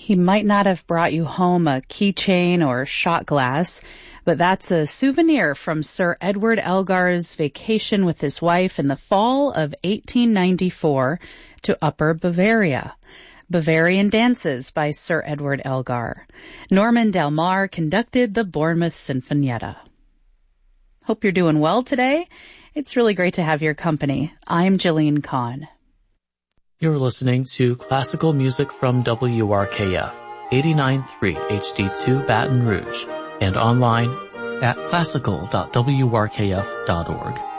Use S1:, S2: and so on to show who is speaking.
S1: He might not have brought you home a keychain or shot glass, but that's a souvenir from Sir Edward Elgar's vacation with his wife in the fall of 1894 to Upper Bavaria. Bavarian Dances by Sir Edward Elgar. Norman Del Mar conducted the Bournemouth Sinfonietta. Hope you're doing well today. It's really great to have your company. I'm Jillian Kahn.
S2: You're listening to classical music from WRKF, 89.3 HD2 Baton Rouge, and online at classical.wrkf.org.